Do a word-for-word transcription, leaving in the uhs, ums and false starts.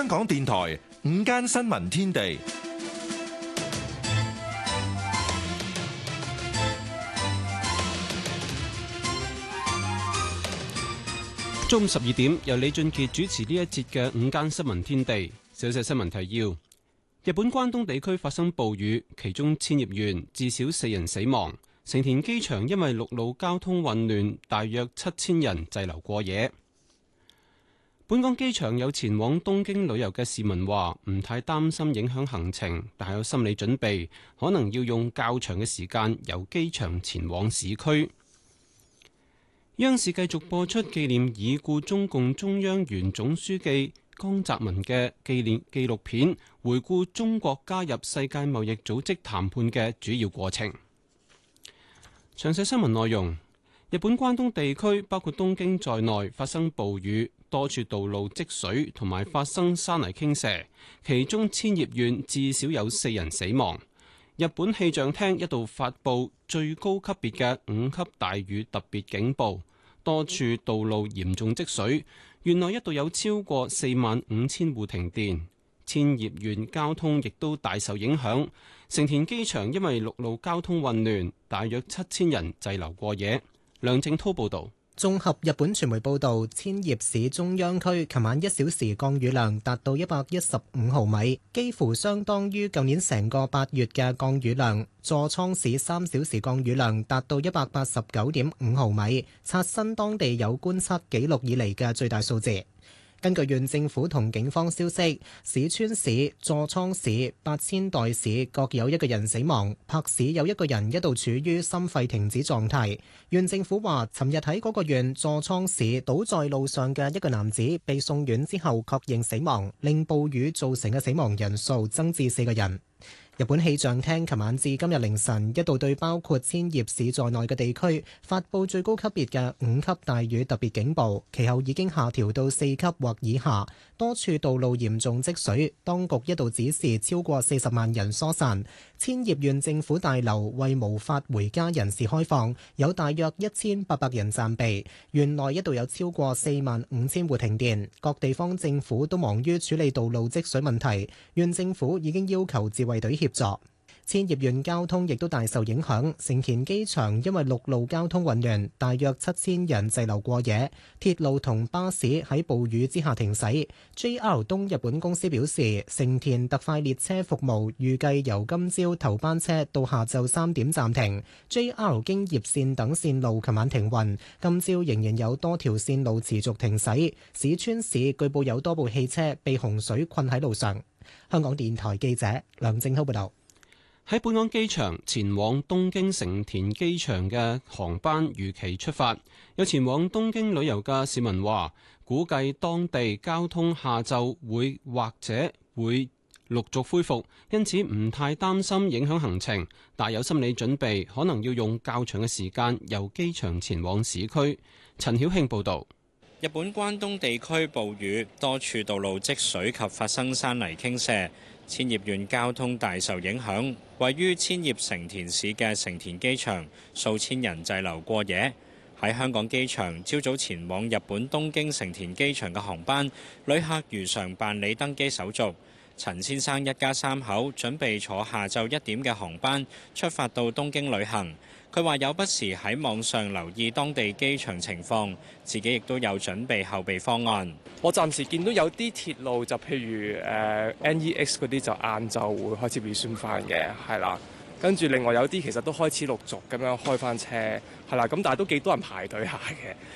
香港電台午間新聞天地， 中午十二點，由李俊傑主持呢一節嘅午間新聞天地。小細新聞提要：日本關東地區發生暴雨，其中千葉縣至少四人死亡。成田機場因為陸路交通混亂，大約七千人滯留過夜。本港機場有前往東京旅遊嘅市民話，唔太擔心影響行程，但係有心理準備，可能要用較長嘅時間由機場前往市區。央視繼續播出紀念已故中共中央原總書記江澤民嘅紀念紀錄片，回顧中國加入世界貿易組織談判嘅主要過程。詳細新聞內容：日本關東地區包括東京在內發生暴雨，多處道路積水同埋發生山泥傾瀉，其中千葉縣至少有四人死亡。日本氣象廳一度發布最高級別嘅五級大雨特別警報，多處道路嚴重積水，縣內一度有超過四萬五千戶停電。千葉縣交通亦都大受影響，成田機場因為陸路交通混亂，大約七千人滯留過夜。梁正濤報道。 綜合日本傳媒報道，千葉市中央區琴晚一小時降雨量達到一百一十五毫米，幾乎相當於舊年成個八月嘅降雨量。座倉市三小時降雨量達到一百八十九點五毫米，刷新當地有觀測記錄以嚟嘅最大數字。根據縣政府同警方消息，市川市、座倉市、八千代市各有一個人死亡，柏市有一個人一度處於心肺停止狀態。縣政府話，尋日喺嗰個縣座倉市倒在路上嘅一個男子被送院之後確認死亡，令暴雨造成嘅死亡人數增至四個人。日本氣象廳琴晚至今日凌晨一度對包括千葉市在內嘅地區發布最高級別嘅五級大雨特別警報，其後已經下調到四級或以下，多處道路嚴重積水，當局一度指示超過四十萬人疏散。千葉縣政府大樓為無法回家人士開放，有大約一千八百人暫避。縣內一度有超過四萬五千戶停電，各地方政府都忙於處理道路積水問題。縣政府已經要求自衛隊協助。千葉縣交通亦都大受影響，成田機場因為陸路交通混亂，大約七千人滯留過夜。鐵路同巴士喺暴雨之下停駛。J R 東日本公司表示，成田特快列車服務預計由今朝頭班車到下晝三點暫停。J R 京葉線等線路琴晚停運，今朝仍然有多條線路持續停駛。市川市據報有多部汽車被洪水困喺路上。香港電台記者梁正濤報道。 喺本港機場前往東京成田機場嘅航班如期出發，有前往東京旅遊嘅市民話，估計當地交通下晝會或者會陸續恢復，因此唔太擔心影響行程，但有心理準備，可能要用較長嘅時間由機場前往市區。陳曉慶報導。 日本關東地區暴雨，多處道路積水及發生山泥傾瀉，千葉縣交通大受影響。位於千葉成田市嘅成田機場，數千人滯留過夜。喺香港機場，朝早前往日本東京成田機場嘅航班，旅客如常辦理登機手續。陳先生一家三口準備坐下晝一點嘅航班出發到東京旅行。佢話有不時喺網上留意當地機場情況，自己亦都有準備後備方案。 我暫時見到有啲鐵路就譬如誒 N E X 嗰啲就晏晝會開始 resume 翻嘅，係啦。跟住另外有啲其實都開始陸續咁樣開翻車，係啦。咁但係都幾多人排隊下嘅。